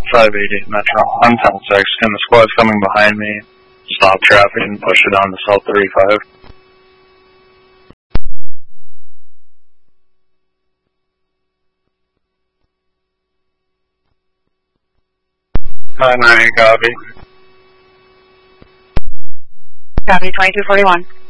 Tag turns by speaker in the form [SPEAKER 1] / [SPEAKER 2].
[SPEAKER 1] 580 Metro. I'm 10-6. Can the squads coming behind me stop traffic and push it on to South 35? 9-9, copy.
[SPEAKER 2] Copy, 2241.